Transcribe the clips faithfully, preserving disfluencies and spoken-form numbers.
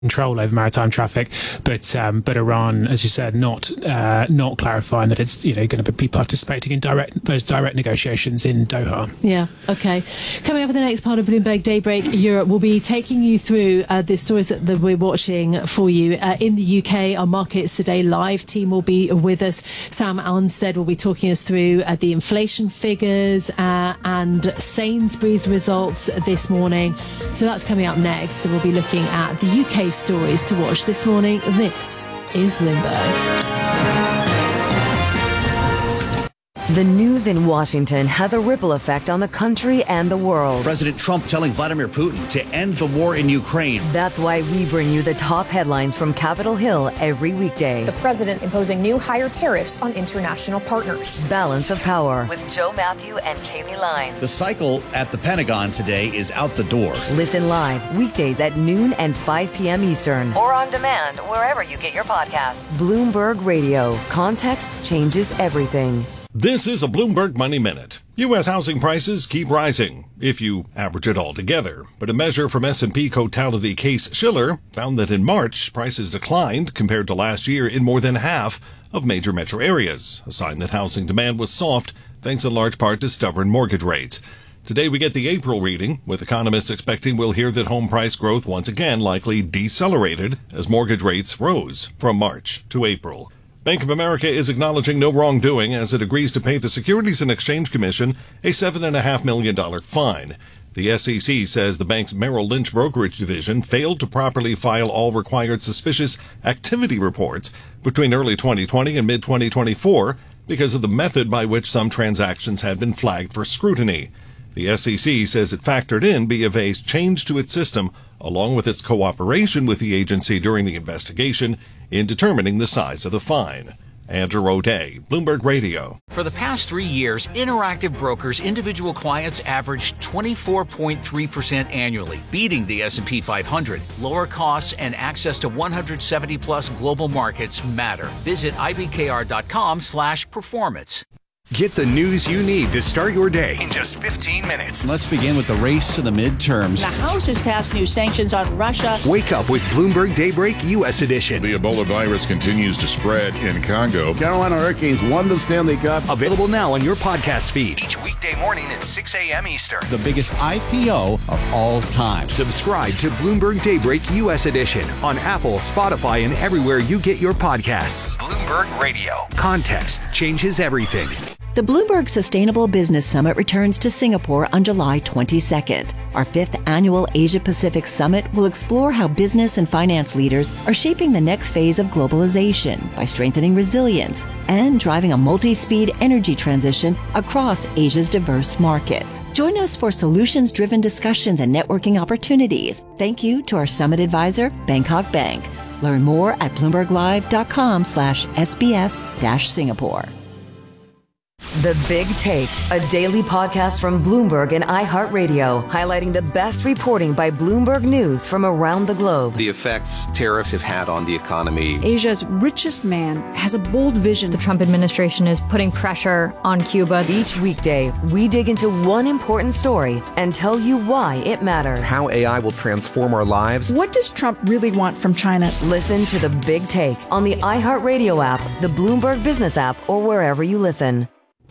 control over maritime traffic, but um, but Iran, as you said, not uh, not clarifying that it's you know going to be participating in direct those direct negotiations in Doha. Yeah. Okay. Coming up in the next part of Bloomberg Daybreak Europe, we'll be taking you through uh, the stories that, that we're watching for you uh, in the U K. Our Markets Today live team will be with us. Sam Almstead will be talking us through uh, the inflation figures uh, and Sainsbury's results this morning. So that's coming up next. So we'll be looking at the U K stories to watch this morning. This is Bloomberg. The news in Washington has a ripple effect on the country and the world. President Trump telling Vladimir Putin to end the war in Ukraine. That's why we bring you the top headlines from Capitol Hill every weekday. The president imposing new higher tariffs on international partners. Balance of Power with Joe Matthew and Kaylee Lyons. The cycle at the Pentagon today is out the door. Listen live weekdays at noon and five p.m. Eastern. Or on demand wherever you get your podcasts. Bloomberg Radio. Context changes everything. This is a Bloomberg Money Minute. U S housing prices keep rising, if you average it all together. But a measure from S and P Cotality Case-Shiller found that in March, prices declined compared to last year in more than half of major metro areas, a sign that housing demand was soft, thanks in large part to stubborn mortgage rates. Today we get the April reading, with economists expecting we'll hear that home price growth once again likely decelerated as mortgage rates rose from March to April. Bank of America is acknowledging no wrongdoing as it agrees to pay the Securities and Exchange Commission a seven point five million dollars fine. The S E C says the bank's Merrill Lynch brokerage division failed to properly file all required suspicious activity reports between early twenty twenty and mid twenty twenty-four because of the method by which some transactions had been flagged for scrutiny. The S E C says it factored in B of A's change to its system, along with its cooperation with the agency during the investigation, in determining the size of the fine. Andrew O'Day, Bloomberg Radio. For the past three years, Interactive Brokers individual clients averaged twenty-four point three percent annually, beating the S and P five hundred. Lower costs and access to one hundred seventy plus global markets matter. Visit ibkr.com slash performance. Get the news you need to start your day in just fifteen minutes. Let's begin with the race to the midterms. The House has passed new sanctions on Russia. Wake up with Bloomberg Daybreak U S edition. The Ebola virus continues to spread in Congo. Carolina Hurricanes won the Stanley Cup. Available now on your podcast feed. Each weekday morning at six a.m. Eastern. The biggest I P O of all time. Subscribe to Bloomberg Daybreak U S edition on Apple, Spotify, and everywhere you get your podcasts. Bloomberg Radio. Context changes everything. The Bloomberg Sustainable Business Summit returns to Singapore on July twenty-second. Our fifth annual Asia-Pacific Summit will explore how business and finance leaders are shaping the next phase of globalization by strengthening resilience and driving a multi-speed energy transition across Asia's diverse markets. Join us for solutions-driven discussions and networking opportunities. Thank you to our summit advisor, Bangkok Bank. Learn more at bloomberglive.com slash SBS dash Singapore. The Big Take, a daily podcast from Bloomberg and iHeartRadio, highlighting the best reporting by Bloomberg News from around the globe. The effects tariffs have had on the economy. Asia's richest man has a bold vision. The Trump administration is putting pressure on Cuba. Each weekday, we dig into one important story and tell you why it matters. How A I will transform our lives. What does Trump really want from China? Listen to The Big Take on the iHeartRadio app, the Bloomberg Business app, or wherever you listen.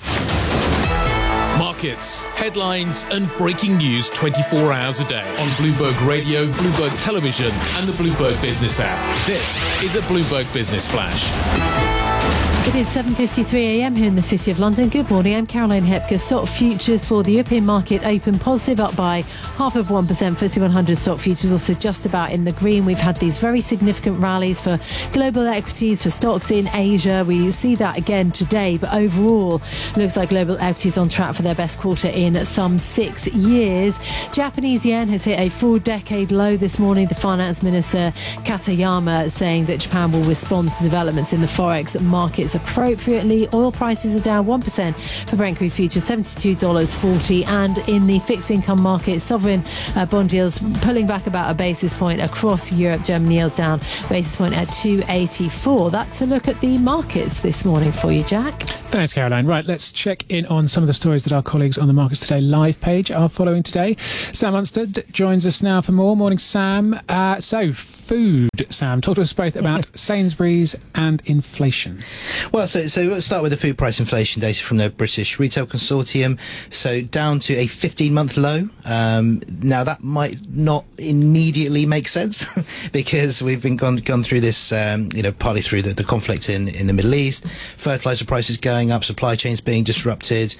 Markets, headlines and breaking news twenty-four hours a day on Bloomberg Radio, Bloomberg Television and the Bloomberg Business app. This is a Bloomberg Business Flash. It is seven fifty-three a.m. here in the City of London. Good morning, I'm Caroline Hepker. Stock futures for the European market open positive, up by half of one percent. F T S E one hundred stock futures also just about in the green. We've had these very significant rallies for global equities, for stocks in Asia. We see that again today, but overall, looks like global equities on track for their best quarter in some six years. Japanese yen has hit a four-decade low this morning. The finance minister Katayama saying that Japan will respond to developments in the forex markets appropriately. Oil prices are down one percent for Brent crude futures, seventy-two dollars forty, and in the fixed income market, sovereign uh, bond yields pulling back about a basis point across Europe. German yields down basis point at two eighty-four. That's a look at the markets this morning for you, Jack. Thanks, Caroline. Right, let's check in on some of the stories that our colleagues on the Markets Today live page are following today. Sam Unstead joins us now for more. Morning, Sam. Uh, so, food, Sam. Talk to us both about Sainsbury's and inflation. Well, so, so let's start with the food price inflation data from the British Retail Consortium. So down to a fifteen-month low. Um, now, that might not immediately make sense because we've been gone, gone through this, um, you know, partly through the, the conflict in, in the Middle East, fertiliser prices going up, supply chains being disrupted.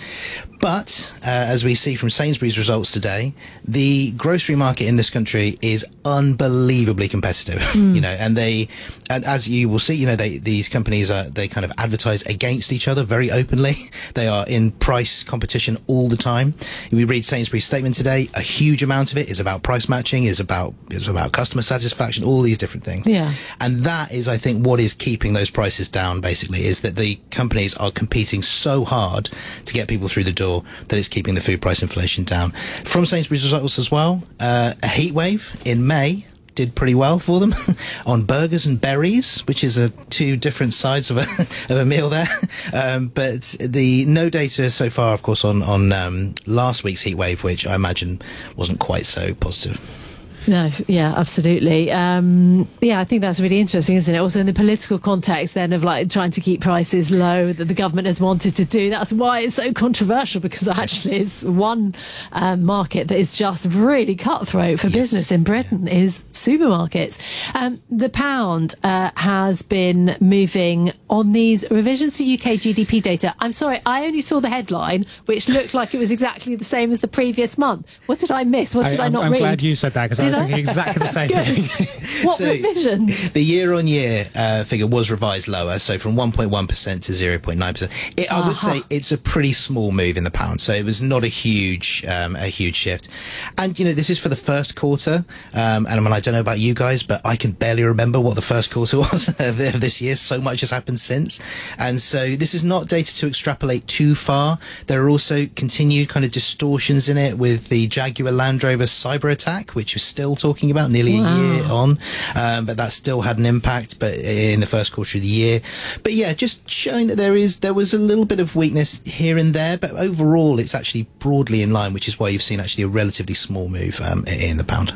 But uh, as we see from Sainsbury's results today, the grocery market in this country is unbelievably competitive. Mm. You know, and they, and as you will see, you know, they these companies are they kind of advertise against each other very openly. They are in price competition all the time. If we read Sainsbury's statement today, a huge amount of it is about price matching, is about is about customer satisfaction, all these different things. Yeah, and that is, I think, what is keeping those prices down. Basically, is that the companies are competing so hard to get people through the door that it's keeping the food price inflation down. From Sainsbury's results as well, uh, a heat wave in May did pretty well for them on burgers and berries, which is a two different sides of a of a meal there. Um, but the no data so far, of course, on on um, last week's heat wave, which I imagine wasn't quite so positive. No, yeah, absolutely. Um, yeah, I think that's really interesting, isn't it? Also in the political context then of like trying to keep prices low that the government has wanted to do. That's why it's so controversial, because actually it's one um, market that is just really cutthroat for yes. business in Britain yeah. is supermarkets. Um, the pound uh, has been moving on these revisions to U K G D P data. I'm sorry, I only saw the headline, which looked like it was exactly the same as the previous month. What did I miss? What did I, I not I'm read? I'm glad you said that, because I was thinking exactly the same thing. What so revisions? The year-on-year uh, figure was revised lower, so from one point one percent to zero point nine percent. It, uh-huh. I would say it's a pretty small move in the pound, so it was not a huge, um, a huge shift. And you know, this is for the first quarter. Um, and I mean, I don't know about you guys, but I can barely remember what the first quarter was of this year. So much has happened since, and so this is not data to extrapolate too far. There are also continued kind of distortions in it with the Jaguar Land Rover cyber attack, which is still talking about nearly wow. a year on, um, but that still had an impact, but in the first quarter of the year. But yeah, just showing that there is there was a little bit of weakness here and there, but overall it's actually broadly in line, which is why you've seen actually a relatively small move um, in the pound.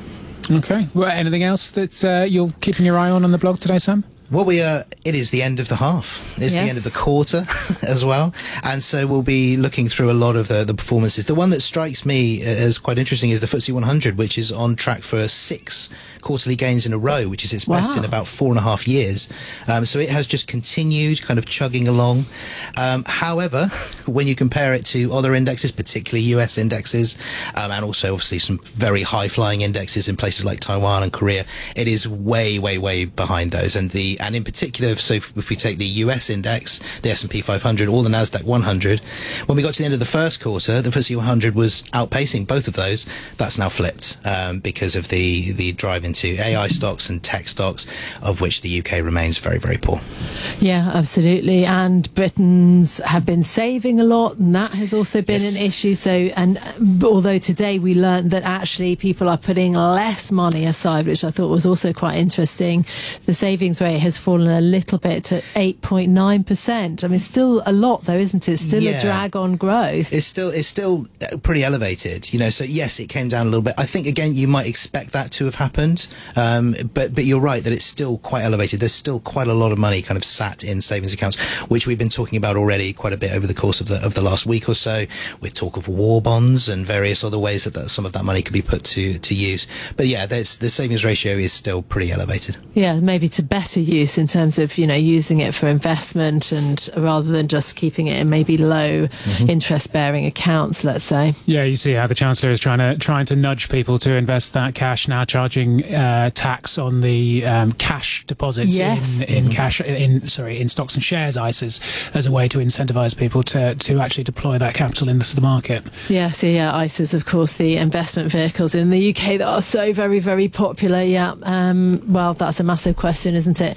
Okay. Well, anything else that uh, you're keeping your eye on on the blog today, Sam? Well, we are. It is the end of the half. It's yes. the end of the quarter as well, and so we'll be looking through a lot of the, the performances. The one that strikes me as quite interesting is the F T S E one hundred, which is on track for six quarterly gains in a row, which is its wow. best in about four and a half years. Um, so it has just continued kind of chugging along. Um, however, when you compare it to other indexes, particularly U S indexes, um, and also obviously some very high-flying indexes in places like Taiwan and Korea, it is way, way, way behind those. And the and in particular, so if, if we take the U S index, the S and P five hundred, or the Nasdaq one hundred, when we got to the end of the first quarter, the F T S E one hundred was outpacing both of those. That's now flipped um, because of the, the drive into A I stocks and tech stocks, of which the U K remains very, very poor. Yeah, absolutely. And Britons have been saving a lot, and that has also been yes. an issue. So, and although today we learned that actually people are putting less money aside, which I thought was also quite interesting, the savings rate has fallen a little bit to eight point nine percent. I mean, still a lot though, isn't it? Still yeah. a drag on growth. It's still it's still pretty elevated, you know. So yes, it came down a little bit. I think again you might expect that to have happened, um, but but you're right that it's still quite elevated. There's still quite a lot of money kind of sat in savings accounts, which we've been talking about already quite a bit over the course of the of the last week or so, with talk of war bonds and various other ways that, that some of that money could be put to to use. But yeah, there's the savings ratio is still pretty elevated. Yeah, maybe to better use in terms of, you know, using it for investment and rather than just keeping it in maybe low mm-hmm. interest bearing accounts, let's say. Yeah, you see how the Chancellor is trying to trying to nudge people to invest that cash, now charging uh, tax on the um, cash deposits yes. in, in mm-hmm. cash in sorry in stocks and shares I S As as a way to incentivize people to to actually deploy that capital into the market. Yeah, so yeah, I S As, of course, the investment vehicles in the U K that are so very, very popular. Yeah, um, well, that's a massive question, isn't it?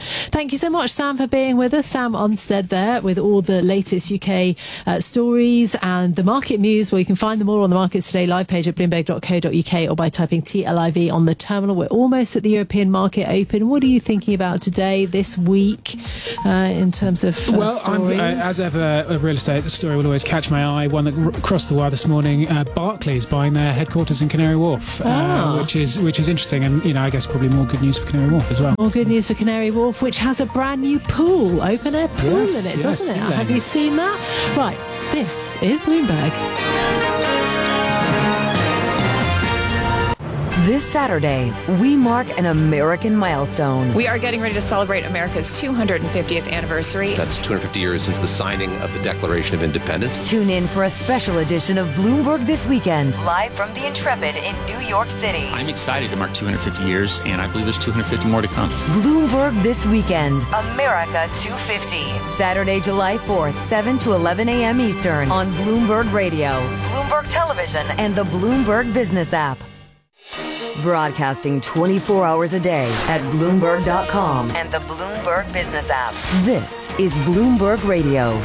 Thank you so much, Sam, for being with us. Sam Onstead there with all the latest U K uh, stories and the market news. Well, you can find them all on the Markets Today live page at bloomberg dot co dot uk or by typing T L I V on the terminal. We're almost at the European market open. What are you thinking about today, this week, uh, in terms of uh, well, stories? I'm, uh, as ever, uh, real estate, the story will always catch my eye. One that r- crossed the wire this morning, uh, Barclays buying their headquarters in Canary Wharf, Ah. uh, which is which is interesting, and you know, I guess probably more good news for Canary Wharf as well. More good news for Canary Wharf, which has a brand new pool, open air pool Yes, in it, yes, doesn't it? Elaine. Have you seen that? Right, this is Bloomberg. This Saturday, we mark an American milestone. We are getting ready to celebrate America's two hundred fiftieth anniversary. That's two hundred fifty years since the signing of the Declaration of Independence. Tune in for a special edition of Bloomberg This Weekend, live from the Intrepid in New York City. I'm excited to mark two hundred fifty years, and I believe there's two hundred fifty more to come. Bloomberg This Weekend, America two fifty. Saturday, July fourth, seven to eleven a.m. Eastern on Bloomberg Radio, Bloomberg Television, and the Bloomberg Business app. Broadcasting twenty-four hours a day at Bloomberg dot com and the Bloomberg Business app. This is Bloomberg Radio.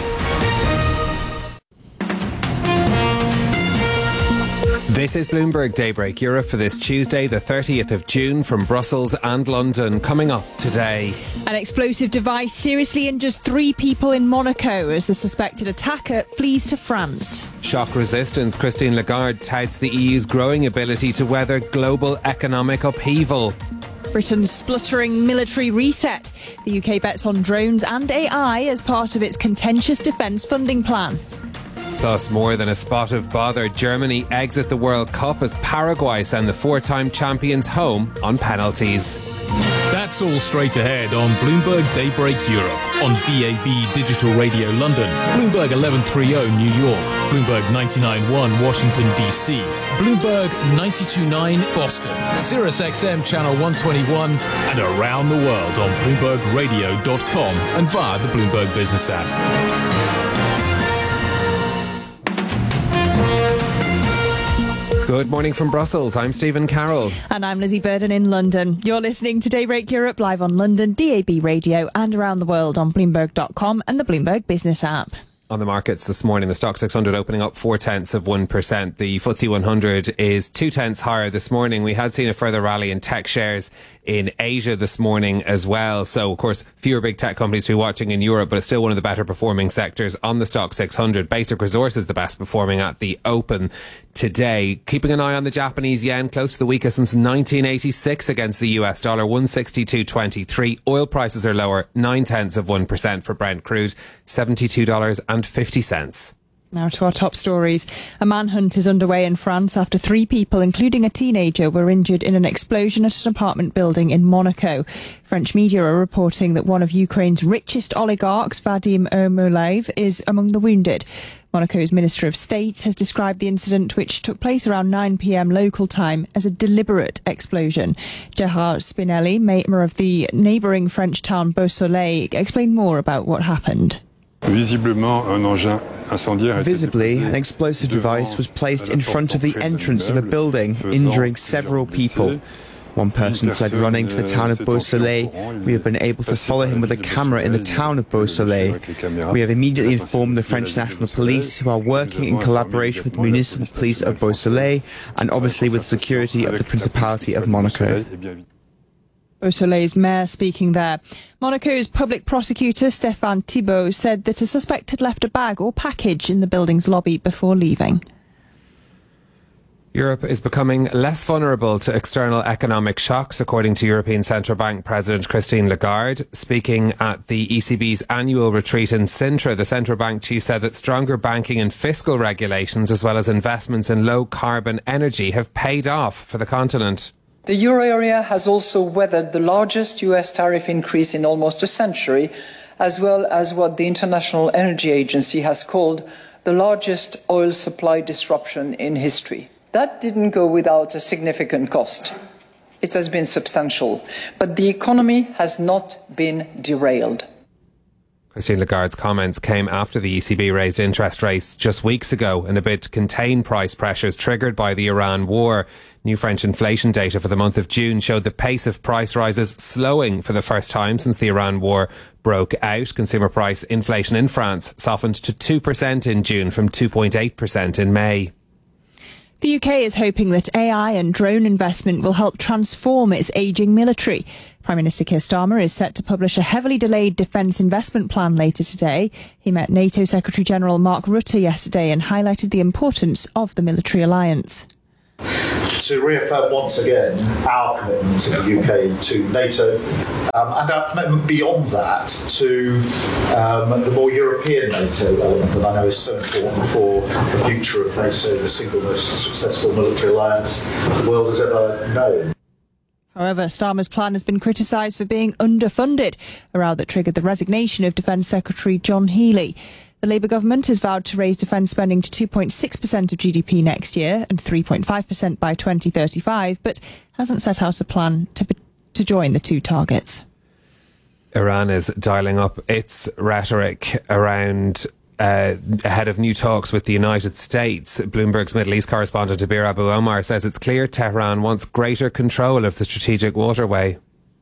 This is Bloomberg Daybreak Europe for this Tuesday, the thirtieth of June, from Brussels and London. Coming up today. An explosive device seriously injures three people in Monaco as the suspected attacker flees to France. Shock resistance. Christine Lagarde touts the E U's growing ability to weather global economic upheaval. Britain's spluttering military reset. The U K bets on drones and A I as part of its contentious defence funding plan. Plus, more than a spot of bother, Germany exit the World Cup as Paraguay send the four-time champions home on penalties. That's all straight ahead on Bloomberg Daybreak Europe, on D A B Digital Radio London, Bloomberg eleven thirty New York, Bloomberg ninety-nine point one Washington D C, Bloomberg ninety-two point nine Boston, Sirius X M Channel one twenty-one, and around the world on Bloomberg Radio dot com and via the Bloomberg Business app. Good morning from Brussels. I'm Stephen Carroll. And I'm Lizzie Burden in London. You're listening to Daybreak Europe live on London, D A B Radio, and around the world on Bloomberg dot com and the Bloomberg Business app. On the markets this morning, the Stock six hundred opening up four tenths of one percent. The F T S E one hundred is two tenths higher this morning. We had seen a further rally in tech shares in Asia this morning as well. So, of course, fewer big tech companies to be watching in Europe, but it's still one of the better performing sectors on the Stock six hundred. Basic Resources the best performing at the open today. Keeping an eye on the Japanese yen, close to the weakest since nineteen eighty-six against the U S dollar, one sixty-two twenty-three. Oil prices are lower, nine tenths of one percent for Brent crude, seventy-two dollars and fifty cents. Now to our top stories. A manhunt is underway in France after three people, including a teenager, were injured in an explosion at an apartment building in Monaco. French media are reporting that one of Ukraine's richest oligarchs, Vadim Ermolaev, is among the wounded. Monaco's Minister of State has described the incident, which took place around nine p.m. local time, as a deliberate explosion. Gerard Spinelli, mayor of the neighbouring French town Beausoleil, explained more about what happened. Visibly, an explosive device was placed in front of the entrance of a building, injuring several people. One person fled running to the town of Beausoleil. We have been able to follow him with a camera in the town of Beausoleil. We have immediately informed the French National Police, who are working in collaboration with the municipal police of Beausoleil and obviously with security of the Principality of Monaco. Beausoleil's mayor speaking there. Monaco's public prosecutor, Stéphane Thibault, said that a suspect had left a bag or package in the building's lobby before leaving. Europe is becoming less vulnerable to external economic shocks, according to European Central Bank President Christine Lagarde. Speaking at the E C B's annual retreat in Sintra, the central bank chief said that stronger banking and fiscal regulations, as well as investments in low-carbon energy, have paid off for the continent. The euro area has also weathered the largest U S tariff increase in almost a century, as well as what the International Energy Agency has called the largest oil supply disruption in history. That didn't go without a significant cost. It has been substantial, but the economy has not been derailed. Christine Lagarde's comments came after the E C B raised interest rates just weeks ago in a bid to contain price pressures triggered by the Iran war. New French inflation data for the month of June showed the pace of price rises slowing for the first time since the Iran war broke out. Consumer price inflation in France softened to two percent in June from two point eight percent in May. The U K is hoping that A I and drone investment will help transform its ageing military. Prime Minister Keir Starmer is set to publish a heavily delayed defence investment plan later today. He met NATO Secretary-General Mark Rutte yesterday and highlighted the importance of the military alliance. To reaffirm once again our commitment to the U K to NATO um, and our commitment beyond that to um, the more European NATO element that I know is so important for the future of NATO, the single most successful military alliance the world has ever known. However, Starmer's plan has been criticised for being underfunded, a row that triggered the resignation of Defence Secretary John Healey. The Labour government has vowed to raise defence spending to two point six percent of G D P next year and three point five percent by twenty thirty-five, but hasn't set out a plan to, to join the two targets. Iran is dialing up its rhetoric around uh, ahead of new talks with the United States. Bloomberg's Middle East correspondent Abir Abu Omar says it's clear Tehran wants greater control of the strategic waterway.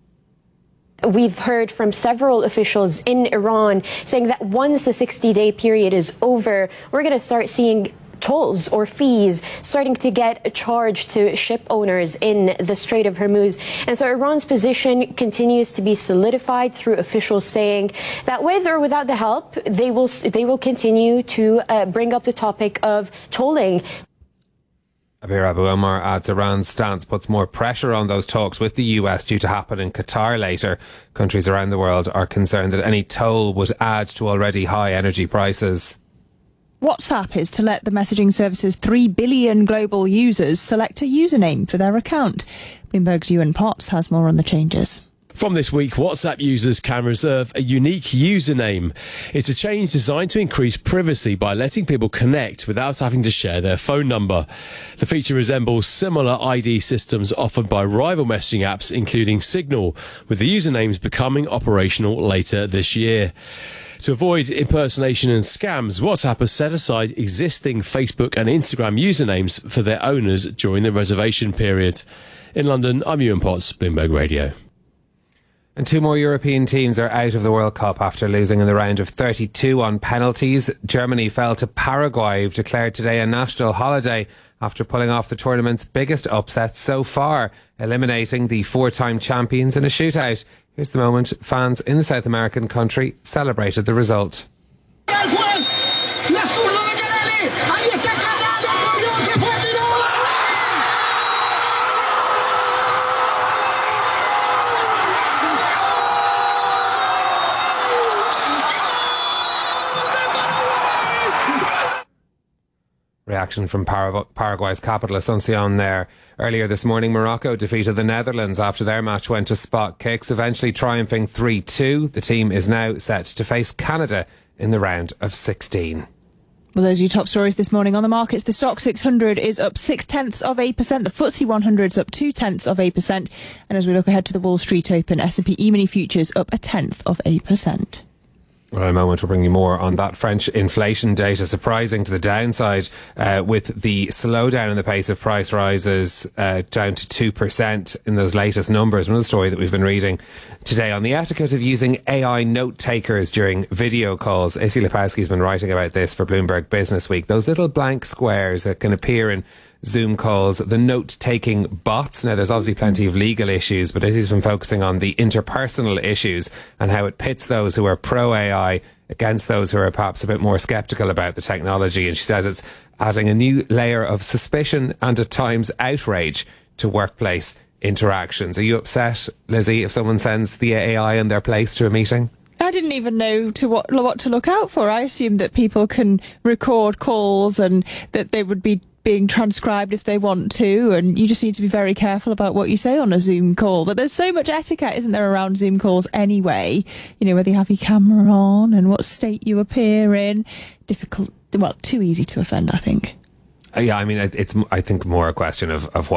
We've heard from several officials in Iran saying that once the sixty-day period is over, we're going to start seeing tolls or fees starting to get charged to ship owners in the Strait of Hormuz. And so Iran's position continues to be solidified through officials saying that with or without the help, they will they will continue to uh, bring up the topic of tolling. Abir Abu Omar adds Iran's stance puts more pressure on those talks with the U S due to happen in Qatar later. Countries around the world are concerned that any toll would add to already high energy prices. WhatsApp is to let the messaging service's three billion global users select a username for their account. Bloomberg's Ewan Potts has more on the changes. From this week, WhatsApp users can reserve a unique username. It's a change designed to increase privacy by letting people connect without having to share their phone number. The feature resembles similar I D systems offered by rival messaging apps, including Signal, with the usernames becoming operational later this year. To avoid impersonation and scams, WhatsApp has set aside existing Facebook and Instagram usernames for their owners during the reservation period. In London, I'm Ewan Potts, Bloomberg Radio. And two more European teams are out of the World Cup after losing in the round of thirty-two on penalties. Germany fell to Paraguay, who've declared today a national holiday after pulling off the tournament's biggest upset so far, eliminating the four-time champions in a shootout. Here's the moment fans in the South American country celebrated the result. Reaction from Par- Paraguay's capital Asuncion there. Earlier this morning, Morocco defeated the Netherlands after their match went to spot kicks, eventually triumphing three two. The team is now set to face Canada in the round of sixteen. Well, those are your top stories this morning on the markets. The Stock six hundred is up six tenths of a percent. The F T S E one hundred is up two tenths of a percent. And as we look ahead to the Wall Street Open, S and P E-mini futures up a tenth of a percent. Well, in a moment, we'll bring you more on that French inflation data, surprising to the downside, uh, with the slowdown in the pace of price rises uh, down to two percent in those latest numbers. Another story that we've been reading today on the etiquette of using A I note takers during video calls. Issy Lepowski's been writing about this for Bloomberg Business Week. Those little blank squares that can appear in Zoom calls, the note-taking bots. Now, there's obviously plenty of legal issues, but Issy's been focusing on the interpersonal issues and how it pits those who are pro-A I against those who are perhaps a bit more sceptical about the technology. And she says it's adding a new layer of suspicion and at times outrage to workplace interactions. Are you upset, Lizzie, if someone sends the A I in their place to a meeting? I didn't even know to what what to look out for. I assumed that people can record calls and that they would be being transcribed if they want to, and you just need to be very careful about what you say on a Zoom call. But there's so much etiquette, isn't there, around Zoom calls anyway? You know, whether you have your camera on and what state you appear in. Difficult, well, too easy to offend, I think. Uh, yeah, I mean, it's, I think, more a question of, of what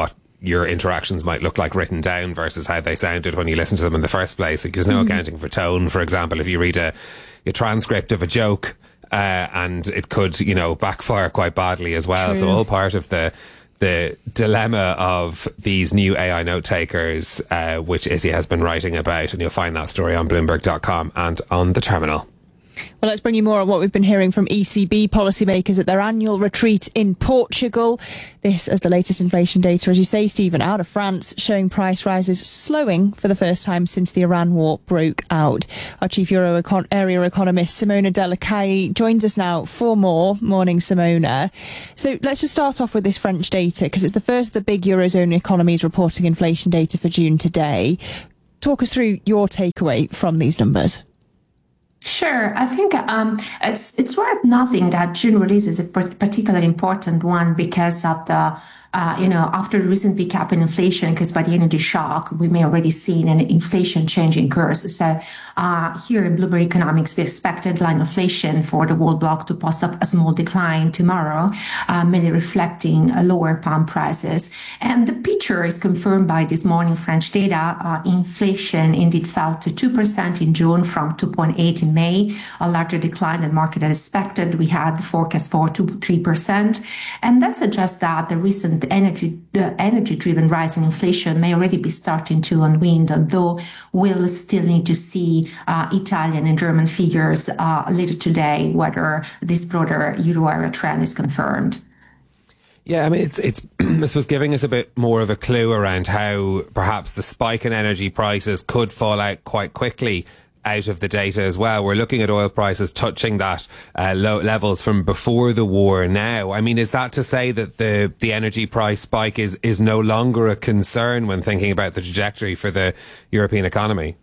your interactions might look like written down versus how they sounded when you listened to them in the first place. Like, there's no mm. accounting for tone, for example. If you read a, a transcript of a joke, uh, and it could, you know, backfire quite badly as well. True. So all part of the the dilemma of these new A I note takers, uh, which Izzy has been writing about, and you'll find that story on Bloomberg dot com and on the terminal. Well, let's bring you more on what we've been hearing from E C B policymakers at their annual retreat in Portugal. This as the latest inflation data, as you say, Stephen, out of France, showing price rises slowing for the first time since the Iran war broke out. Our chief Euro econ- area economist, Simona Della Caille, joins us now for more. Morning, Simona. So let's just start off with this French data, because it's the first of the big Eurozone economies reporting inflation data for June today. Talk us through your takeaway from these numbers. Sure. I think um, it's it's worth noting that June release is a particularly important one because of the Uh, you know, after the recent pickup in inflation, because by the energy shock, we may already seen an inflation changing course. So uh, here in Bloomberg Economics, we expect headline inflation for the world bloc to post up a small decline tomorrow, uh, mainly reflecting uh, lower pump prices. And the picture is confirmed by this morning French data. Uh, inflation indeed fell to two percent in June from two point eight in May, a larger decline than market had expected. We had the forecast for two to three percent. And that suggests that the recent energy the energy-driven rise in inflation may already be starting to unwind, although we'll still need to see uh, Italian and German figures uh, later today, whether this broader euro area trend is confirmed. Yeah, I mean, it's, it's this was giving us a bit more of a clue around how perhaps the spike in energy prices could fall out quite quickly out of the data as well. We're looking at oil prices touching that uh, low levels from before the war now. I mean, is that to say that the, the energy price spike is, is no longer a concern when thinking about the trajectory for the European economy?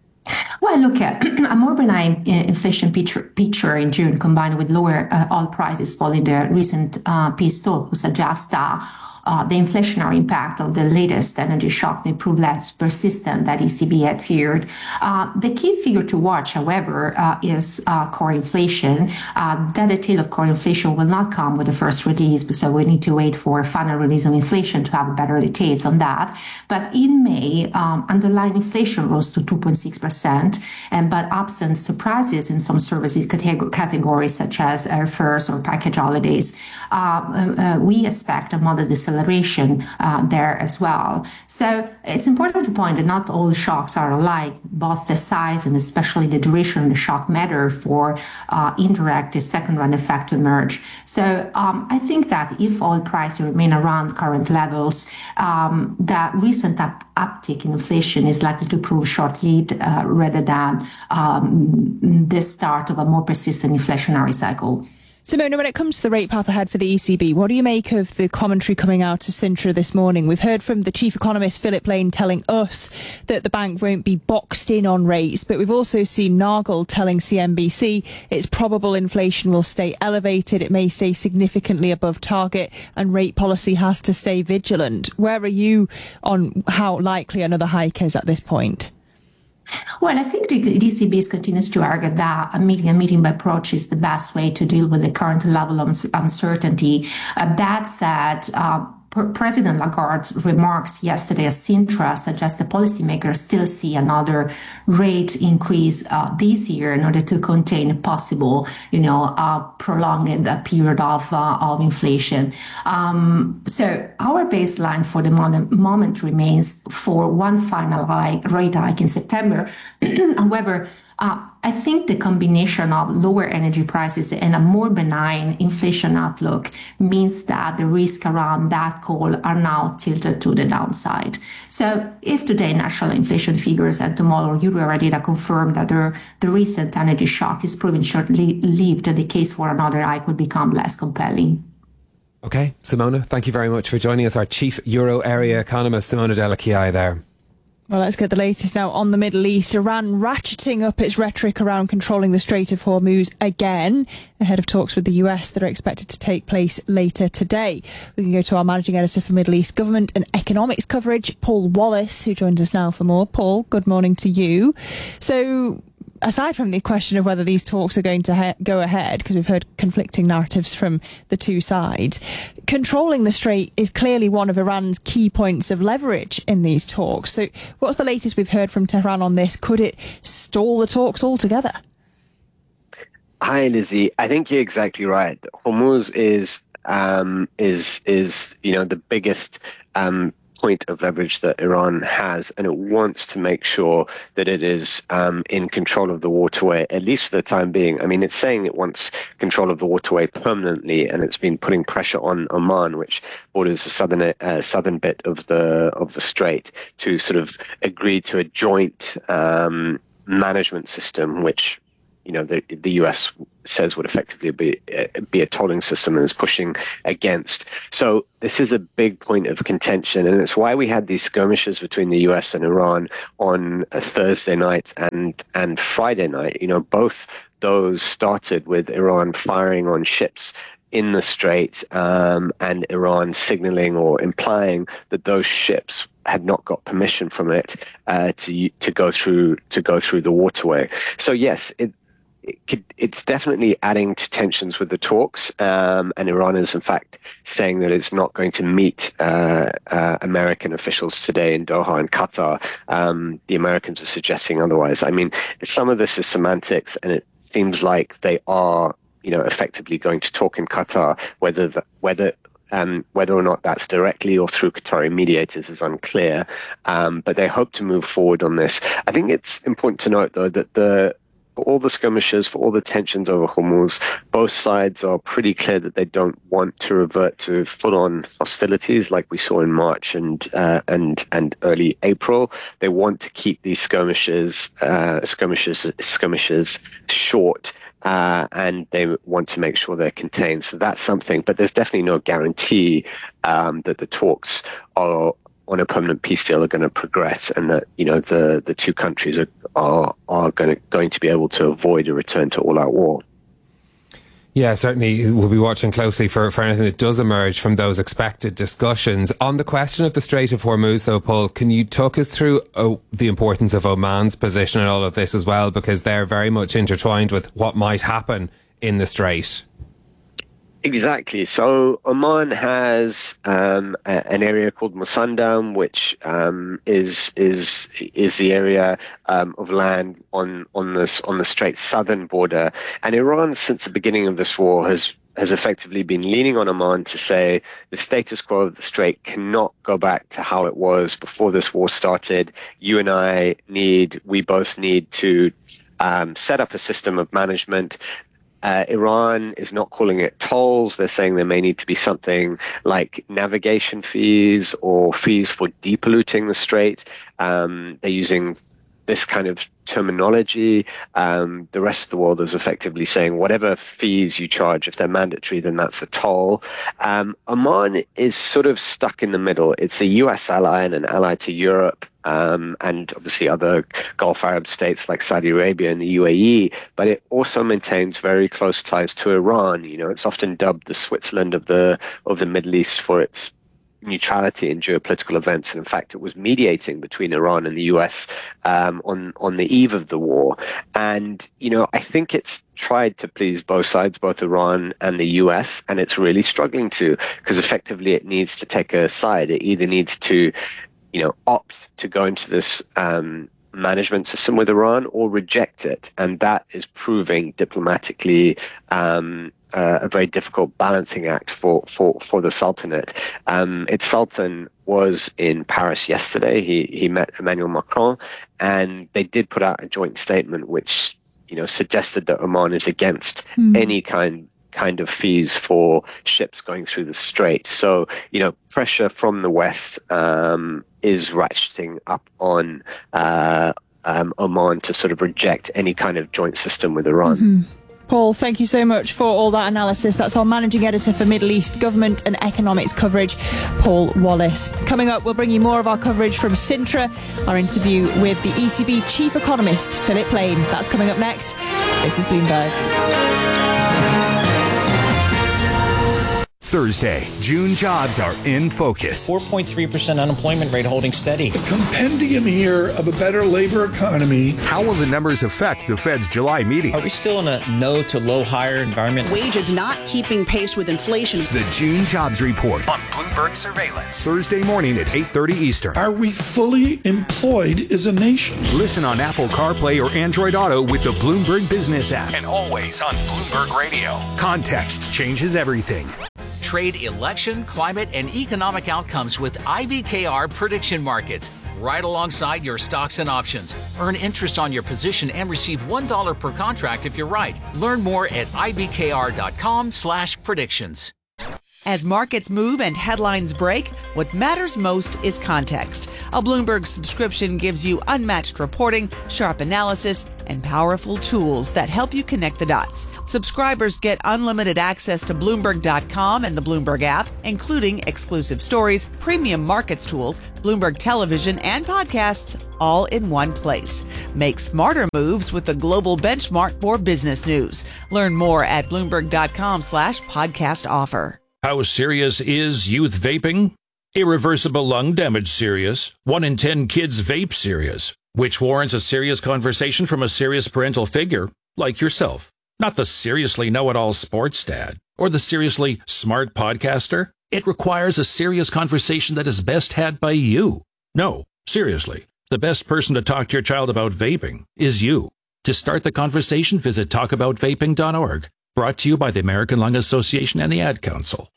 Well, look at a more benign inflation picture, picture in June combined with lower uh, oil prices following the recent uh, peace talk would suggest that Uh, the inflationary impact of the latest energy shock may prove less persistent than E C B had feared. Uh, the key figure to watch, however, uh, is uh, core inflation. Uh, that detail of core inflation will not come with the first release, so we need to wait for a final release of inflation to have better details on that. But in May, um, underlying inflation rose to two point six percent, and but absent surprises in some services categor- categories such as airfares or package holidays, uh, uh, we expect a modest deceleration uh, there as well. So it's important to point that not all shocks are alike. Both the size and especially the duration of the shock matter for uh, indirect the second run effect to emerge. So um, I think that if oil prices remain around current levels, um, the recent up- uptick in inflation is likely to prove short-lived uh, rather than um, the start of a more persistent inflationary cycle. Simona, when it comes to the rate path ahead for the E C B, what do you make of the commentary coming out of Sintra this morning? We've heard from the chief economist, Philip Lane, telling us that the bank won't be boxed in on rates, but we've also seen Nagel telling C N B C it's probable inflation will stay elevated, it may stay significantly above target, and rate policy has to stay vigilant. Where are you on how likely another hike is at this point? Well, I think the E C B continues to argue that a meeting a meeting by approach is the best way to deal with the current level of uncertainty. Uh, that said, uh, President Lagarde's remarks yesterday at Sintra suggest the policymakers still see another rate increase uh, this year in order to contain a possible, you know, uh, prolonged uh, period of uh, of inflation. Um, so our baseline for the moment, moment remains for one final hike, rate hike in September. However, Uh, I think the combination of lower energy prices and a more benign inflation outlook means that the risk around that call are now tilted to the downside. So if today national inflation figures and tomorrow euro area data confirm that the, the recent energy shock is proving short-lived, the case for another hike would become less compelling. Okay, Simona, thank you very much for joining us. Our chief euro area economist, Simona Della Caille there. Well, let's get the latest now on the Middle East. Iran ratcheting up its rhetoric around controlling the Strait of Hormuz again, ahead of talks with the U S that are expected to take place later today. We can go to our managing editor for Middle East Government and Economics coverage, Paul Wallace, who joins us now for more. Paul, good morning to you. So aside from the question of whether these talks are going to he- go ahead, because we've heard conflicting narratives from the two sides, controlling the Strait is clearly one of Iran's key points of leverage in these talks. So what's the latest we've heard from Tehran on this? Could it stall the talks altogether? Hi, Lizzie. I think you're exactly right. Hormuz is um, is is you know the biggest um, point of leverage that Iran has, and it wants to make sure that it is um, in control of the waterway, at least for the time being. I mean, it's saying it wants control of the waterway permanently, and it's been putting pressure on Oman, which borders the southern uh, southern bit of the of the strait, to sort of agree to a joint um, management system, which, you know, the the U S says would effectively be uh, be a tolling system, and is pushing against. So this is a big point of contention, and it's why we had these skirmishes between the U S and Iran on a Thursday night and and Friday night. You know, both those started with Iran firing on ships in the Strait, um, and Iran signaling or implying that those ships had not got permission from it uh, to to go through to go through the waterway. So yes, it. It could, it's definitely adding to tensions with the talks, um, and Iran is in fact saying that it's not going to meet uh, uh, American officials today in Doha and Qatar. Um, the Americans are suggesting otherwise. I mean, some of this is semantics, and it seems like they are, you know, effectively going to talk in Qatar. Whether the, whether Um, whether or not that's directly or through Qatari mediators is unclear, um, but they hope to move forward on this. I think it's important to note, though, that the for all the skirmishes, for all the tensions over Hormuz, both sides are pretty clear that they don't want to revert to full-on hostilities like we saw in March and uh, and and early April. They want to keep these skirmishes uh, skirmishes skirmishes short. Uh, and they want to make sure they're contained. So that's something, but there's definitely no guarantee um, that the talks are on a permanent peace deal are going to progress, and that, you know, the, the two countries are are, are going to going to be able to avoid a return to all-out war. Yeah, certainly we'll be watching closely for, for anything that does emerge from those expected discussions. On the question of the Strait of Hormuz, though, Paul, can you talk us through oh, the importance of Oman's position in all of this as well? Because they're very much intertwined with what might happen in the Strait. Exactly. So Oman has um, a, an area called Musandam, which um, is is is the area um, of land on on this on the Strait's southern border. And Iran, since the beginning of this war, has has effectively been leaning on Oman to say the status quo of the Strait cannot go back to how it was before this war started. You and I need, we both need to um, set up a system of management. Uh, Iran is not calling it tolls. They're saying there may need to be something like navigation fees or fees for depolluting the Strait. Um, they're using this kind of terminology. Um, the rest of the world is effectively saying whatever fees you charge, if they're mandatory, then that's a toll. Um, Oman is sort of stuck in the middle. It's a U S ally and an ally to Europe. Um, and obviously other Gulf Arab states like Saudi Arabia and the U A E, but it also maintains very close ties to Iran. You know, it's often dubbed the Switzerland of the of the Middle East for its neutrality in geopolitical events, and in fact, it was mediating between Iran and the U S um, on on the eve of the war. And you know, I think it's tried to please both sides, both Iran and the U S, and it's really struggling to, because effectively it needs to take a side. It either needs to, you know, opt to go into this um, management system with Iran or reject it. And that is proving diplomatically um, uh, a very difficult balancing act for, for, for the Sultanate. Um, its Sultan was in Paris yesterday. He, he met Emmanuel Macron, and they did put out a joint statement which, you know, suggested that Oman is against mm. any kind kind of fees for ships going through the Strait. So, you know, pressure from the West um, is ratcheting up on uh, um, Oman to sort of reject any kind of joint system with Iran. Mm-hmm. Paul, thank you so much for all that analysis. That's our Managing Editor for Middle East Government and Economics Coverage, Paul Wallace. Coming up, we'll bring you more of our coverage from Sintra, our interview with the E C B Chief Economist, Philip Lane. That's coming up next. This is Bloomberg. Thursday, June jobs are in focus. four point three percent unemployment rate holding steady. A compendium here of a better labor economy. How will the numbers affect the Fed's July meeting? Are we still in a no to low hire environment? Wages not keeping pace with inflation. The June jobs report on Bloomberg Surveillance. Thursday morning at eight thirty Eastern. Are we fully employed as a nation? Listen on Apple CarPlay or Android Auto with the Bloomberg Business app. And always on Bloomberg Radio. Context changes everything. Trade election, climate, and economic outcomes with I B K R prediction markets. Right alongside your stocks and options. Earn interest on your position and receive one dollar per contract if you're right. Learn more at ibkr.com slash predictions. As markets move and headlines break, what matters most is context. A Bloomberg subscription gives you unmatched reporting, sharp analysis, and powerful tools that help you connect the dots. Subscribers get unlimited access to Bloomberg dot com and the Bloomberg app, including exclusive stories, premium markets tools, Bloomberg television, and podcasts, all in one place. Make smarter moves with the global benchmark for business news. Learn more at Bloomberg dot com slash podcast offer. How serious is youth vaping? Irreversible lung damage serious. One in ten kids vape serious, which warrants a serious conversation from a serious parental figure like yourself. Not the seriously know-it-all sports dad or the seriously smart podcaster. It requires a serious conversation that is best had by you. No, seriously, the best person to talk to your child about vaping is you. To start the conversation, visit talk about vaping dot org. Brought to you by the American Lung Association and the Ad Council.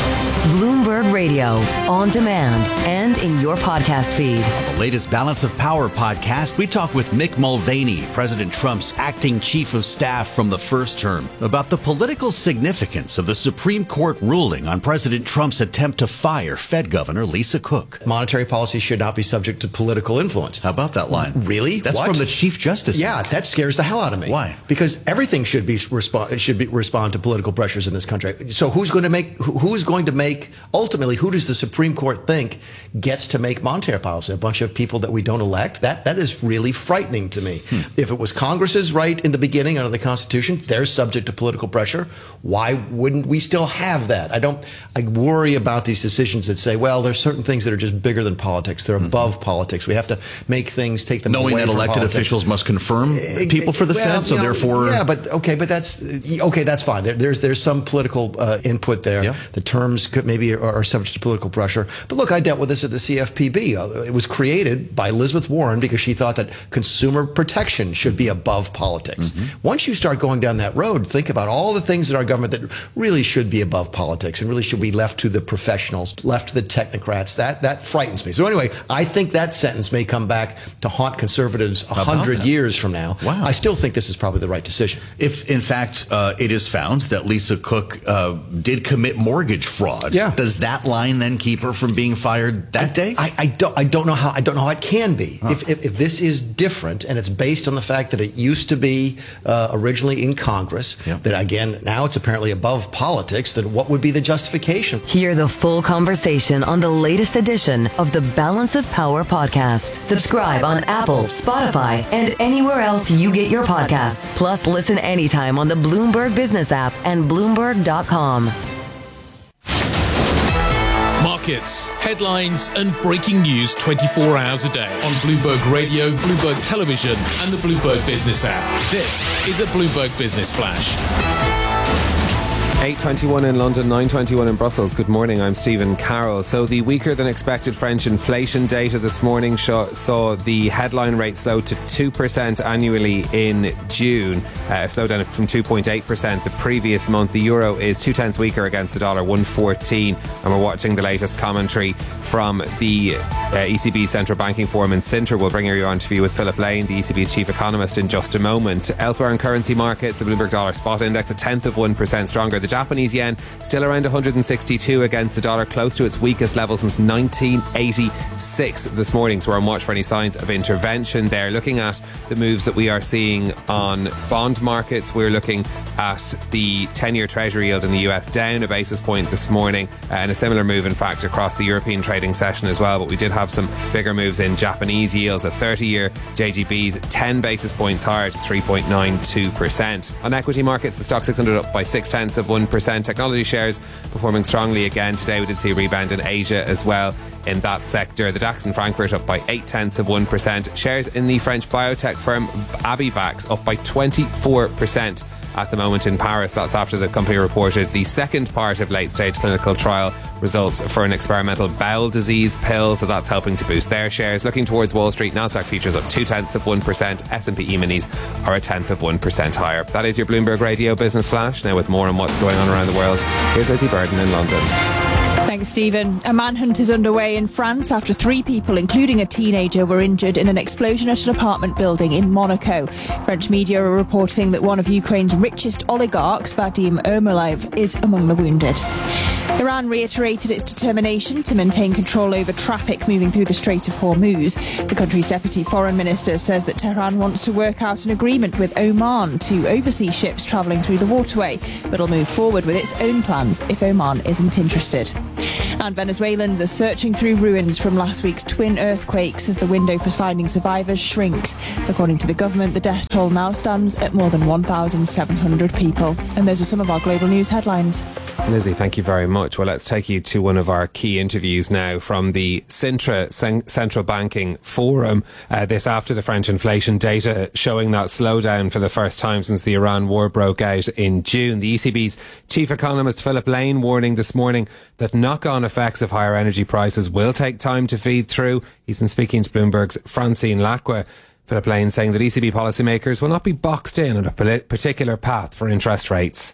Bloomberg Radio, on demand and in your podcast feed. On the latest Balance of Power podcast, we talk with Mick Mulvaney, President Trump's acting chief of staff from the first term, about the political significance of the Supreme Court ruling on President Trump's attempt to fire Fed Governor Lisa Cook. Monetary policy should not be subject to political influence. How about that line? Really? That's what? from the Chief Justice. Yeah, that scares the hell out of me. Why? Because everything should be respond should be respond to political pressures in this country. So who's going to make who is going to make ultimately, who does the Supreme Court think gets to make monetary policy? A bunch of people that we don't elect? That that is really frightening to me. Hmm. If it was Congress's right in the beginning under the Constitution, they're subject to political pressure. Why wouldn't we still have that? I don't. I worry about these decisions that say, well, there's certain things that are just bigger than politics. They're mm-hmm. above politics. We have to make things take them knowing away that from elected politics. officials must confirm people for the well, Fed, so you know, therefore, yeah, but okay, but that's okay. That's fine. There, there's there's some political uh, input there. Yeah. The terms could maybe are, are subject to political pressure. But look, I dealt with this at the C F P B. Uh, it was created by Elizabeth Warren because she thought that consumer protection should be above politics. Mm-hmm. Once you start going down that road, think about all the things in our government that really should be above politics and really should be left to the professionals, left to the technocrats. That that frightens me. So anyway, I think that sentence may come back to haunt conservatives a hundred years from now. Wow. I still think this is probably the right decision. If in fact uh, it is found that Lisa Cook uh, did commit mortgage fraud, yeah. does that line then keep her from being fired that I, day? I, I don't. I don't know how. I don't know how it can be. Huh. If, if if this is different and it's based on the fact that it used to be uh, originally in Congress, yep. that again now it's apparently above politics, then what would be the justification? Hear the full conversation on the latest edition of the Balance of Power podcast. Subscribe on Apple, Spotify, and anywhere else you get your podcasts. Plus, listen anytime on the Bloomberg Business app and Bloomberg dot com. Markets, headlines, and breaking news twenty-four hours a day on Bloomberg Radio, Bloomberg Television, and the Bloomberg Business app. This is a Bloomberg Business Flash. eight twenty-one in London, nine twenty-one in Brussels. Good morning, I'm Stephen Carroll. So the weaker than expected French inflation data this morning saw the headline rate slow to two percent annually in June, uh, a slowdown from two point eight percent the previous month. The euro is two tenths weaker against the dollar, one fourteen, and we're watching the latest commentary from the uh, E C B Central Banking Forum in Sintra. We'll bring you on interview with Philip Lane, the E C B's chief economist, in just a moment. Elsewhere in currency markets, the Bloomberg dollar spot index a tenth of one percent stronger. The Japanese yen still around one hundred sixty-two against the dollar, close to its weakest level since nineteen eighty-six this morning. So we're on watch for any signs of intervention there. Looking at the moves that we are seeing on bond markets, we're looking at the ten-year Treasury yield in the U S down a basis point this morning, uh, and a similar move in fact across the European trading session as well. But we did have some bigger moves in Japanese yields. The thirty-year J G B's ten basis points higher to three point nine two percent. On equity markets, the stock six hundred up by six tenths of one one percent. Technology shares performing strongly again today. We did see a rebound in Asia as well in that sector. The DAX in Frankfurt up by eight tenths of one percent. Shares in the French biotech firm Abivax up by twenty-four percent at the moment in Paris. That's after the company reported the second part of late-stage clinical trial results for an experimental bowel disease pill, so that's helping to boost their shares. Looking towards Wall Street, Nasdaq futures up two tenths of one percent. S and P E-minis are a tenth of one percent higher. That is your Bloomberg Radio Business Flash. Now with more on what's going on around the world, here's Lizzie Burden in London. Thanks, Stephen. A manhunt is underway in France after three people, including a teenager, were injured in an explosion at an apartment building in Monaco. French media are reporting that one of Ukraine's richest oligarchs, Vadim Ermolov, is among the wounded. Iran reiterated its determination to maintain control over traffic moving through the Strait of Hormuz. The country's deputy foreign minister says that Tehran wants to work out an agreement with Oman to oversee ships travelling through the waterway, but will move forward with its own plans if Oman isn't interested. And Venezuelans are searching through ruins from last week's twin earthquakes as the window for finding survivors shrinks. According to the government, the death toll now stands at more than one thousand seven hundred people. And those are some of our global news headlines. Lizzie, thank you very much. Well, let's take you to one of our key interviews now from the Sintra Central Banking Forum. Uh, this after the French inflation data showing that slowdown for the first time since the Iran war broke out in June. The E C B's chief economist Philip Lane warning this morning that knock-on effects of higher energy prices will take time to feed through. He's been speaking to Bloomberg's Francine Lacqua. Philip Lane saying that E C B policymakers will not be boxed in on a particular path for interest rates.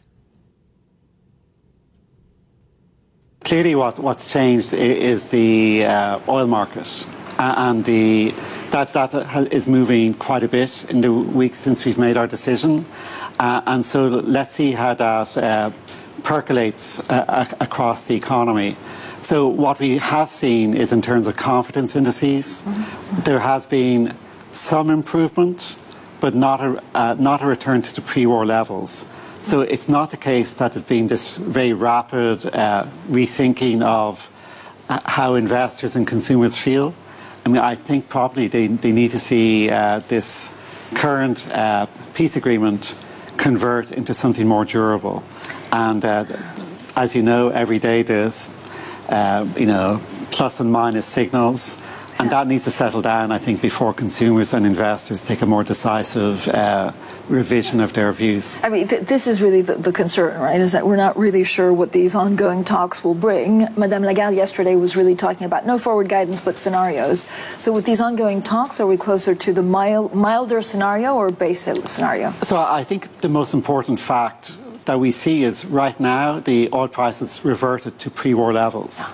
Clearly what, what's changed is the uh, oil market, uh, and the, that, that is moving quite a bit in the weeks since we've made our decision. Uh, and so let's see how that uh, percolates uh, across the economy. So what we have seen is in terms of confidence indices, mm-hmm. there has been some improvement, but not a, uh, not a return to the pre-war levels. So it's not the case that there's been this very rapid uh, rethinking of uh, how investors and consumers feel. I mean, I think probably they, they need to see uh, this current uh, peace agreement convert into something more durable. And uh, as you know, every day there's, uh, you know, plus and minus signals. And that needs to settle down, I think, before consumers and investors take a more decisive uh, revision of their views. I mean, th- this is really the, the concern, right, is that we're not really sure what these ongoing talks will bring. Madame Lagarde yesterday was really talking about no forward guidance, but scenarios. So with these ongoing talks, are we closer to the mild, milder scenario or base scenario? So I think the most important fact that we see is right now the oil prices reverted to pre-war levels.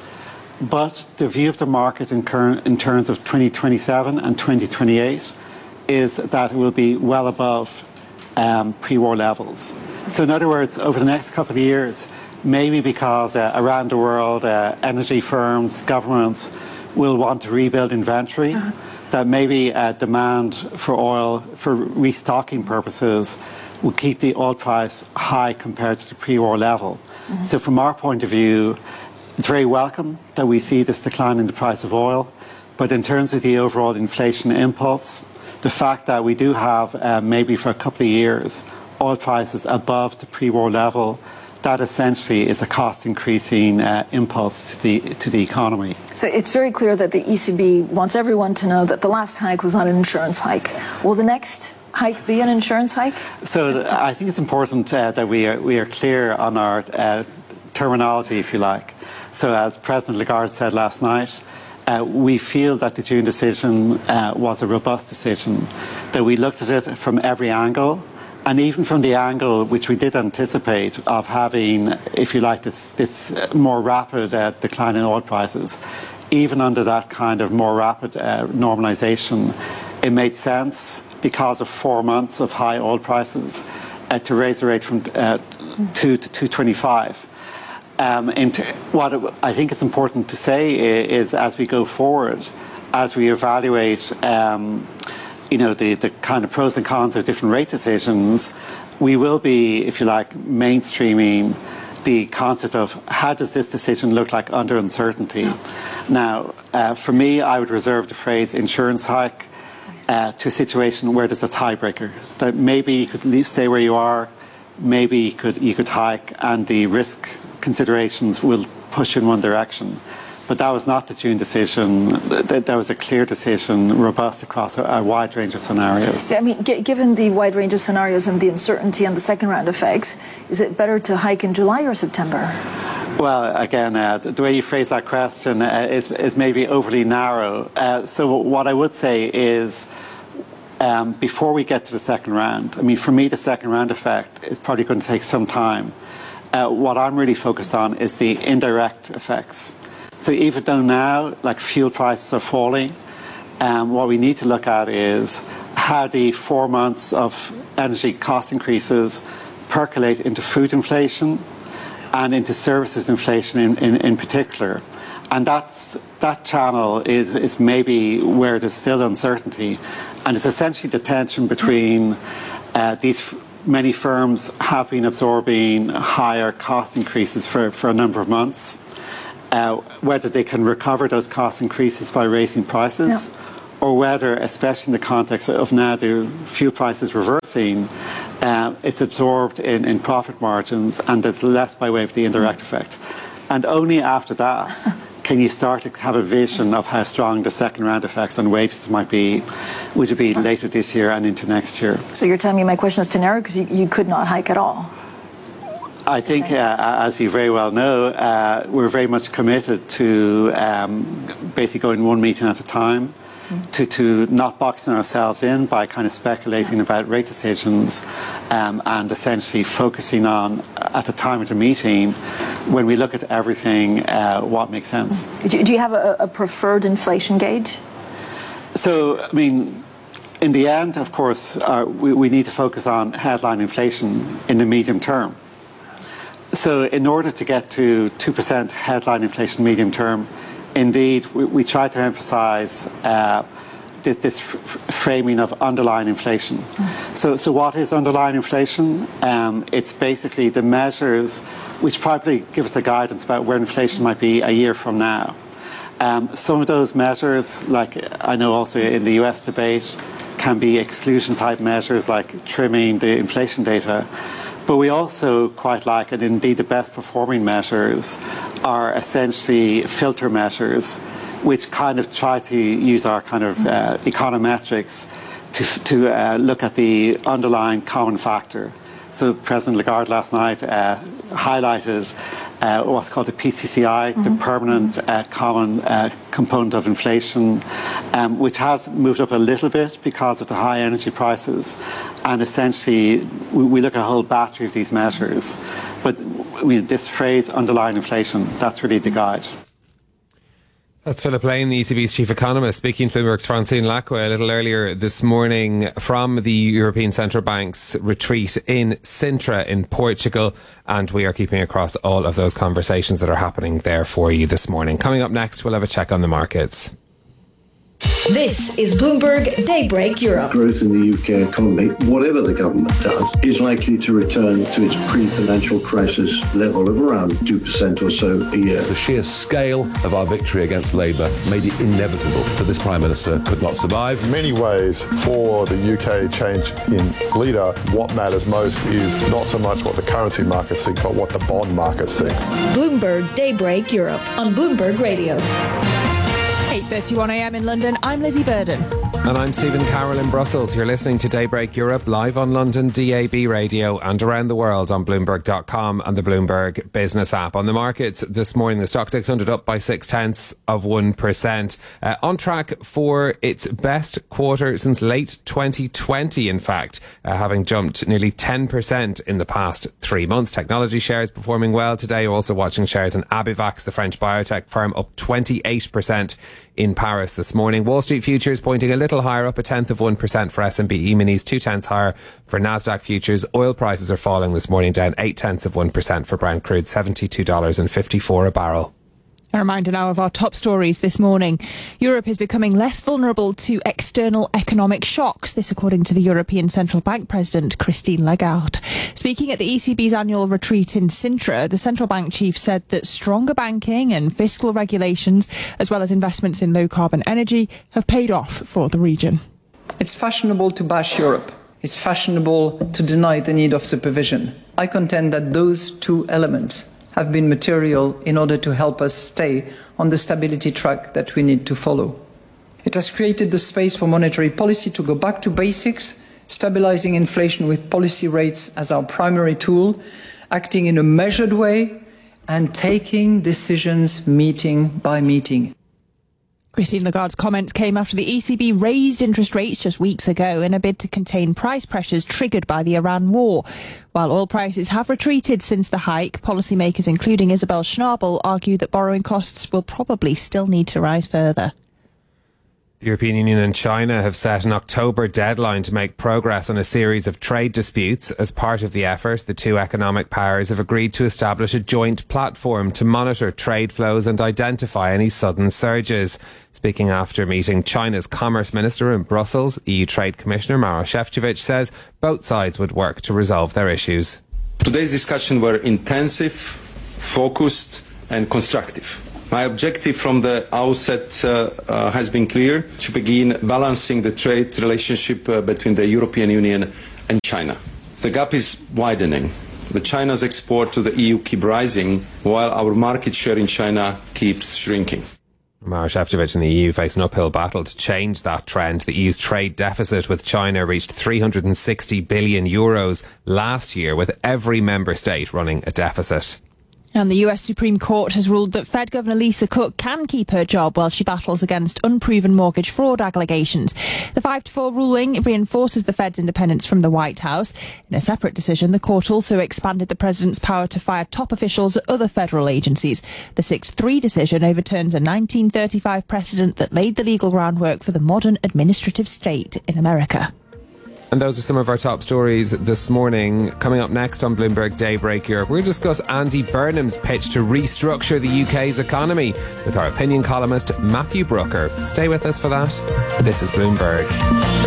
But the view of the market in, current, in terms of twenty twenty-seven and twenty twenty-eight is that it will be well above um, pre-war levels. So in other words, over the next couple of years, maybe because uh, around the world, uh, energy firms, governments will want to rebuild inventory, uh-huh. that maybe uh, demand for oil for restocking purposes will keep the oil price high compared to the pre-war level. Uh-huh. So from our point of view, it's very welcome that we see this decline in the price of oil, but in terms of the overall inflation impulse, the fact that we do have uh, maybe for a couple of years oil prices above the pre-war level, that essentially is a cost increasing uh, impulse to the to the economy. So it's very clear that the E C B wants everyone to know that the last hike was not an insurance hike. Will the next hike be an insurance hike? So I think it's important uh, that we are we are clear on our uh, terminology, if you like. So as President Lagarde said last night, uh, we feel that the June decision uh, was a robust decision, that we looked at it from every angle, and even from the angle which we did anticipate of having, if you like, this, this more rapid uh, decline in oil prices. Even under that kind of more rapid uh, normalization, it made sense because of four months of high oil prices uh, to raise the rate from uh, two to two twenty-five. Um, and what I think is important to say is, as we go forward, as we evaluate, um, you know, the, the kind of pros and cons of different rate decisions, we will be, if you like, mainstreaming the concept of how does this decision look like under uncertainty. Now, uh, for me, I would reserve the phrase insurance hike uh, to a situation where there's a tiebreaker, that maybe you could at least stay where you are, maybe you could, you could hike and the risk considerations will push in one direction. But that was not the June decision. That was a clear decision, robust across a, a wide range of scenarios. Yeah, I mean, g- given the wide range of scenarios and the uncertainty and the second round effects, is it better to hike in July or September? Well, again, uh, the way you phrase that question uh, is, is maybe overly narrow. Uh, so what I would say is, um, before we get to the second round, I mean, for me, the second round effect is probably going to take some time. Uh, what I'm really focused on is the indirect effects. So even though now, like, fuel prices are falling, um, what we need to look at is how the four months of energy cost increases percolate into food inflation and into services inflation in, in, in particular. And that's, that channel is, is maybe where there's still uncertainty. And it's essentially the tension between uh, these f- many firms have been absorbing higher cost increases for, for a number of months. Uh, whether they can recover those cost increases by raising prices, yeah. or whether, especially in the context of now the fuel prices reversing, uh, it's absorbed in, in profit margins and there's less by way of the indirect effect. And only after that can you start to have a vision of how strong the second round effects on wages might be, would it be later this year and into next year. So you're telling me my question is too narrow because you, you could not hike at all? I think, uh, as you very well know, uh, we're very much committed to um, basically going one meeting at a time, mm. to, to not boxing ourselves in by kind of speculating yeah. about rate decisions, um, and essentially focusing on, at the time of the meeting, when we look at everything, uh, what makes sense. Do, do you have a, a preferred inflation gauge? So, I mean, in the end, of course, uh, we, we need to focus on headline inflation in the medium term. So in order to get to two percent headline inflation medium term, indeed, we, we try to emphasise uh, this, this f- framing of underlying inflation. Mm. So, so what is underlying inflation? Um, it's basically the measures which probably give us a guidance about where inflation might be a year from now. Um, some of those measures, like I know also in the U S debate, can be exclusion type measures like trimming the inflation data. But we also quite like, and indeed the best performing measures are essentially filter measures, which kind of try to use our kind of uh, econometrics to, to uh, look at the underlying common factor. So President Lagarde last night uh, highlighted uh, what's called the P C C I, mm-hmm. the permanent uh, common uh, component of inflation, um, which has moved up a little bit because of the high energy prices. And essentially, we, we look at a whole battery of these measures. But I mean, this phrase, underlying inflation, that's really the guide. That's Philip Lane, the E C B's chief economist, speaking to Bloomberg's Francine Lacqua a little earlier this morning from the European Central Bank's retreat in Sintra in Portugal. And we are keeping across all of those conversations that are happening there for you this morning. Coming up next, we'll have a check on the markets. This is Bloomberg Daybreak Europe. Growth in the U K economy, whatever the government does, is likely to return to its pre-financial crisis level of around two percent or so a year. The sheer scale of our victory against Labour made it inevitable that this Prime Minister could not survive. In many ways, for the U K change in leader, what matters most is not so much what the currency markets think, but what the bond markets think. Bloomberg Daybreak Europe on Bloomberg Radio. eight thirty-one a m in London, I'm Lizzie Burden. And I'm Stephen Carroll in Brussels. You're listening to Daybreak Europe live on London D A B radio and around the world on Bloomberg dot com and the Bloomberg Business app. On the markets this morning, the Stock six hundred up by six tenths of one percent. Uh, on track for its best quarter since late twenty twenty, in fact, uh, having jumped nearly ten percent in the past three months. Technology shares performing well today. Also watching shares in Abivax, the French biotech firm, up twenty-eight percent in Paris this morning. Wall Street futures pointing a little higher, up a tenth of one percent for S and P E-minis, two tenths higher for Nasdaq futures. Oil prices are falling this morning, down eight tenths of one percent for Brent crude, seventy-two dollars and fifty-four a barrel. A reminder now of our top stories this morning. Europe is becoming less vulnerable to external economic shocks, this according to the European Central Bank President Christine Lagarde. Speaking at the E C B's annual retreat in Sintra, the central bank chief said that stronger banking and fiscal regulations, as well as investments in low-carbon energy, have paid off for the region. It's fashionable to bash Europe, it's fashionable to deny the need of supervision. I contend that those two elements have been material in order to help us stay on the stability track that we need to follow. It has created the space for monetary policy to go back to basics, stabilizing inflation with policy rates as our primary tool, acting in a measured way, and taking decisions meeting by meeting. Christine Lagarde's comments came after the E C B raised interest rates just weeks ago in a bid to contain price pressures triggered by the Iran war. While oil prices have retreated since the hike, policymakers including Isabel Schnabel argue that borrowing costs will probably still need to rise further. The European Union and China have set an October deadline to make progress on a series of trade disputes. As part of the effort, the two economic powers have agreed to establish a joint platform to monitor trade flows and identify any sudden surges. Speaking after meeting China's Commerce Minister in Brussels, E U Trade Commissioner Maroš Šefčovič says both sides would work to resolve their issues. Today's discussions were intensive, focused and constructive. My objective from the outset uh, uh, has been clear: to begin balancing the trade relationship uh, between the European Union and China. The gap is widening. The China's export to the E U keep rising, while our market share in China keeps shrinking. Maroš Šefčovič and the E U face an uphill battle to change that trend. The E U's trade deficit with China reached three hundred sixty billion euros last year, with every member state running a deficit. And the U S Supreme Court has ruled that Fed Governor Lisa Cook can keep her job while she battles against unproven mortgage fraud allegations. The five to four ruling reinforces the Fed's independence from the White House. In a separate decision, the court also expanded the president's power to fire top officials at other federal agencies. The six three decision overturns a nineteen thirty-five precedent that laid the legal groundwork for the modern administrative state in America. And those are some of our top stories this morning. Coming up next on Bloomberg Daybreak Europe, we'll discuss Andy Burnham's pitch to restructure the U K's economy with our opinion columnist Matthew Brooker. Stay with us for that. This is Bloomberg.